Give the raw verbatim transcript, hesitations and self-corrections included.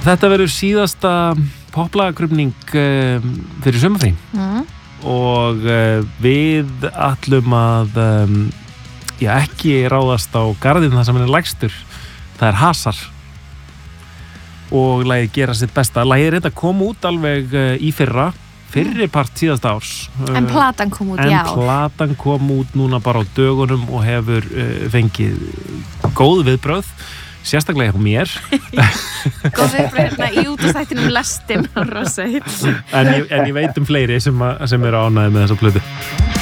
þetta verður síðasta poplagakrufning uh, fyrir sumarfrí mm. og uh, við ætlum að um, já, ekki ráðast á garðinn þar sem hann er lægstur. Það er Hasar og lagið gera sitt besta. Lagið er þetta kom út alveg uh, í fyrra, fyrri part síðasta árs. En platan kom út, en já. En platan kom út núna bara á dögunum og hefur uh, fengið góð viðbrögð, sérstaklega hjá mér. Góð viðbrögð hérna í útastættinum Lestin á Rosa Hits. en, ég, en ég veit um fleiri sem, að, sem eru ánægðir með þessa plötu.